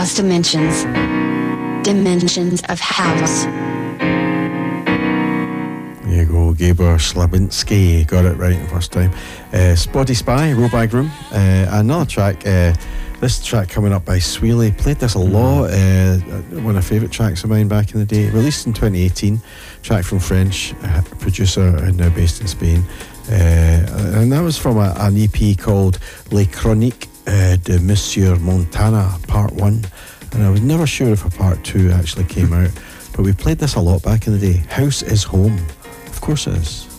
Across Dimensions. Dimensions of House. There you go, Gabor Slabinski. Got it right the first time. Spotty Spy, Robag Room. Another track, this track coming up by Sweely. Played this a lot. One of the favourite tracks of mine back in the day. Released in 2018. Track from French producer and now based in Spain. And that was from an EP called Les Chroniques de Monsieur Montana Part 1. And I was never sure if a Part 2 actually came out. But we played this a lot back in the day. House is Home. Of course it is.